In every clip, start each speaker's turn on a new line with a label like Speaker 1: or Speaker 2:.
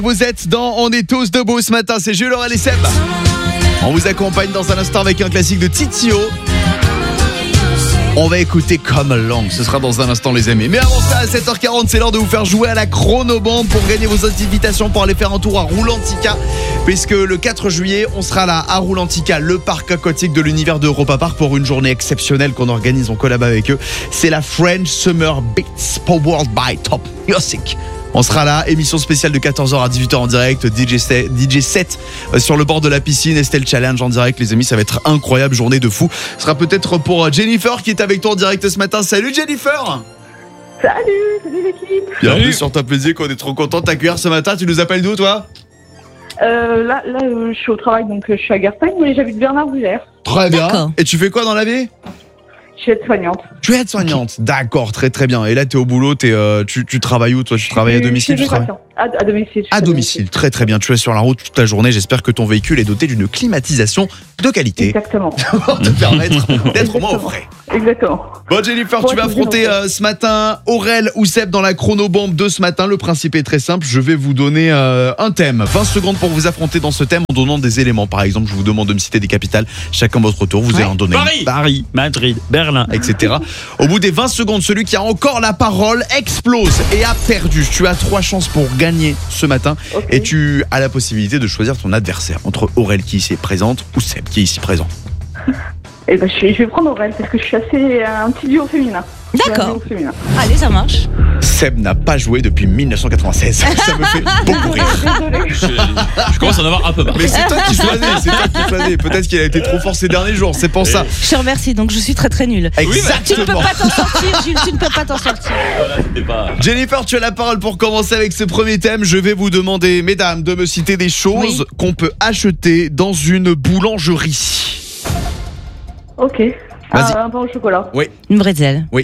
Speaker 1: Vous êtes dans On est tous debout ce matin, c'est Jules, Laurel et Seb. On vous accompagne dans un instant avec un classique de Titio. On va écouter Come Along, ce sera dans un instant les amis. Mais avant ça, à 7h40, c'est l'heure de vous faire jouer à la chronobombe pour gagner vos invitations pour aller faire un tour à Roulantica. Puisque le 4 juillet, on sera là à Roulantica, le parc aquatique de l'univers de Europa Park, pour une journée exceptionnelle qu'on organise, on collab avec eux. C'est la French Summer Beats Powered by Top Music. On sera là, émission spéciale de 14h à 18h en direct, DJ set sur le bord de la piscine, Estelle Challenge en direct les amis, ça va être incroyable, journée de fou. Ce sera peut-être pour Jennifer qui est avec toi en direct ce matin. Salut Jennifer.
Speaker 2: Salut l'équipe.
Speaker 1: Bienvenue sur Top Music, on est trop content de t'accueillir ce matin. Tu nous appelles d'où toi?
Speaker 2: Là, je suis au travail, donc je suis à Garpagne, mais j'habite Bernard-Bruyère.
Speaker 1: Très bien.
Speaker 3: D'accord.
Speaker 1: Et tu fais quoi dans la vie?
Speaker 2: Je suis aide-soignante.
Speaker 1: Tu es aide-soignante, okay. D'accord, très très bien. Et là, tu es au boulot, tu travailles où toi? Tu travailles à domicile?
Speaker 2: À domicile.
Speaker 1: À domicile, très très bien. Tu es sur la route toute la journée. J'espère que ton véhicule est doté d'une climatisation de qualité.
Speaker 2: Exactement.
Speaker 1: Pour te permettre d'être au moins au frais.
Speaker 2: Exactement.
Speaker 1: Bon Jennifer, tu vas affronter ce matin Aurel ou Seb dans la chronobombe de ce matin. Le principe est très simple, je vais vous donner un thème. 20 secondes pour vous affronter dans ce thème en donnant des éléments. Par exemple, je vous demande de me citer des capitales. Chacun votre tour, vous allez en donner.
Speaker 4: Paris, Madrid, Berlin,
Speaker 1: etc. Au bout des 20 secondes, celui qui a encore la parole explose et a perdu. Tu as 3 chances pour gagner ce matin. Okay. Et tu as la possibilité de choisir ton adversaire entre Aurel qui ici est présente ou Seb qui est ici présent.
Speaker 2: Eh ben, je vais prendre Aurel parce que je suis assez un petit duo féminin.
Speaker 3: D'accord. Allez, ça marche.
Speaker 1: Seb n'a pas joué depuis 1996. Ça me fait beaucoup rire.
Speaker 4: Je commence à en avoir un peu marre.
Speaker 1: Mais c'est toi qui choisis, Peut-être qu'il a été trop fort ces derniers jours, c'est pour ça.
Speaker 3: Je te remercie, donc je suis très très nulle.
Speaker 1: Exactement.
Speaker 3: Tu ne peux pas t'en sortir, Jules, tu ne peux pas t'en sortir.
Speaker 1: Jennifer, tu as la parole pour commencer avec ce premier thème. Je vais vous demander, mesdames, de me citer des choses qu'on peut acheter dans une boulangerie.
Speaker 2: Ok. Un pain au chocolat.
Speaker 1: Oui.
Speaker 3: Une bretzel.
Speaker 1: Oui.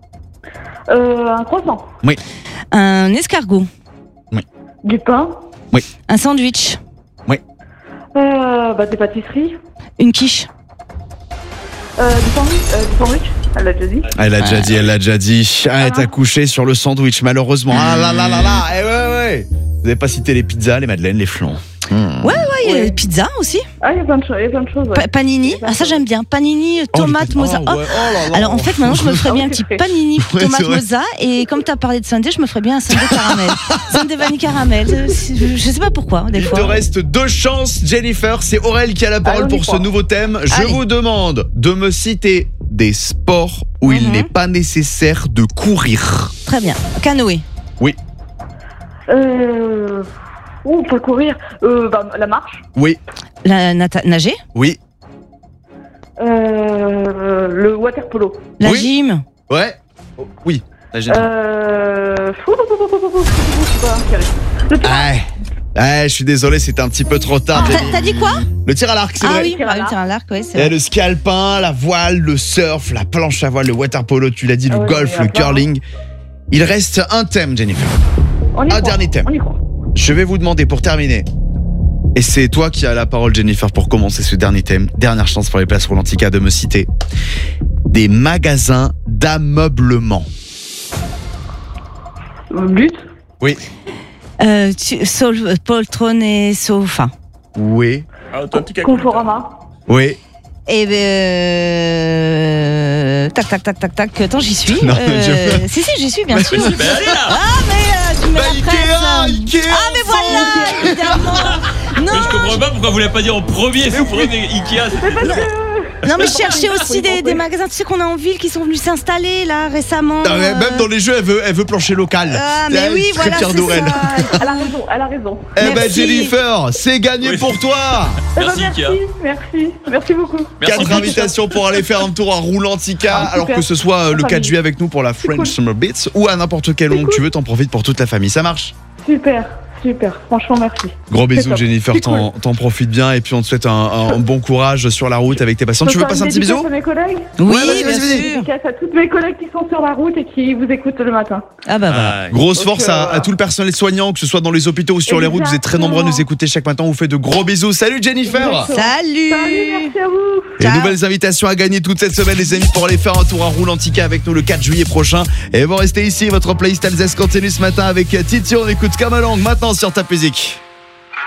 Speaker 2: Un croissant.
Speaker 1: Oui.
Speaker 3: Un escargot.
Speaker 1: Oui.
Speaker 2: Du pain.
Speaker 1: Oui.
Speaker 3: Un sandwich.
Speaker 1: Oui.
Speaker 2: Des pâtisseries.
Speaker 3: Une quiche.
Speaker 2: Du sandwich. Elle l'a déjà dit.
Speaker 1: Elle t'a couché sur le sandwich, malheureusement. Ah là là là là. Ouais. Vous n'avez pas cité les pizzas, les madeleines, les flancs.
Speaker 3: Ouais, il y a les pizzas aussi.
Speaker 2: Ah, il y a plein de choses. Ouais.
Speaker 3: Panini, ça j'aime bien. Panini, tomate, mozza. Alors en fait, maintenant je me ferais bien un petit panini, tomate, mozza. Et comme tu as parlé de sundae, je me ferais bien un sundae caramel. Sundae vanille caramel. Je sais pas pourquoi, des fois.
Speaker 1: Il te reste 2 chances, Jennifer. C'est Aurel qui a la parole pour ce nouveau thème. Je vous demande de me citer des sports où il n'est pas nécessaire de courir.
Speaker 3: Très bien. Canoë.
Speaker 1: Oui.
Speaker 2: Pas courir. La marche.
Speaker 1: Oui.
Speaker 3: Nager.
Speaker 1: Oui.
Speaker 2: Le water polo.
Speaker 3: La gym.
Speaker 1: Ouais. Oui. La gym. Je suis désolé, c'était un petit peu trop tard.
Speaker 3: T'as dit quoi?
Speaker 1: Le tir à l'arc, c'est vrai.
Speaker 3: Oui, le tir à l'arc, ouais, c'est
Speaker 1: vrai. Le ski alpin, la voile, le surf, la planche à voile, le water polo, tu l'as dit, le golf, le curling. Il reste un thème, Jennifer. Un dernier thème. Je vais vous demander pour terminer, et c'est toi qui as la parole Jennifer pour commencer ce dernier thème, dernière chance pour les places Roulantica, de me citer des magasins d'ameublement.
Speaker 2: But.
Speaker 1: Oui.
Speaker 3: Poltron et sofa.
Speaker 1: Oui.
Speaker 2: Conforama.
Speaker 1: Oui.
Speaker 3: Et tac. Attends, j'y suis. Si, j'y suis, bien sûr. Tu mets
Speaker 1: Ikea.
Speaker 3: Ah, mais voilà, évidemment.
Speaker 4: Non. Mais je comprends pas pourquoi vous l'avez pas dit en premier. C'est premier Ikea.
Speaker 3: Non, mais je cherchais aussi des magasins, tu sais, qu'on a en ville qui sont venus s'installer là récemment.
Speaker 1: Non, mais même dans les jeux, elle veut plancher local.
Speaker 3: Ah, mais oui, voilà, c'est ça.
Speaker 2: Elle a raison.
Speaker 1: Jennifer, c'est gagné pour toi.
Speaker 2: Merci beaucoup.
Speaker 1: 4 invitations pour aller faire un tour à Roulantica, alors que ce soit le 4 juillet avec nous pour la French Summer Beats ou à n'importe quel moment que tu veux, t'en profites pour toute la famille. Ça marche?
Speaker 2: Super, franchement merci.
Speaker 1: Gros bisous Jennifer, t'en profites bien et puis on te souhaite un bon courage sur la route avec tes patients. Tu veux passer un petit bisou?
Speaker 2: À mes collègues?
Speaker 3: Oui, bien sûr.
Speaker 2: Dédicace à toutes mes collègues qui sont sur la route et qui vous écoutent le matin.
Speaker 3: Ah bah voilà.
Speaker 1: Grosse force à tout le personnel soignant, que ce soit dans les hôpitaux ou sur les routes. Vous êtes très nombreux à nous écouter chaque matin. On vous fait de gros bisous. Salut Jennifer.
Speaker 3: Salut,
Speaker 2: merci à vous.
Speaker 1: Et nouvelles invitations à gagner toute cette semaine les amis pour aller faire un tour à Roulantica avec nous le 4 juillet prochain. Et vous restez ici, votre playlist Alsace continue ce matin avec Titio. On écoute Come Along maintenant. sur Top Music.